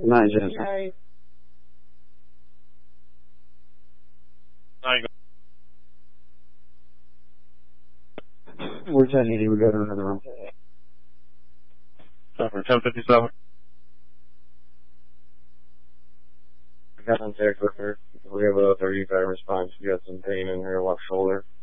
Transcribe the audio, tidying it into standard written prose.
Night, Jensen. Night. We're 1080, we go to another room. Suffer 1057. I got contact with her. We have a 35 response. She got some pain in her left shoulder.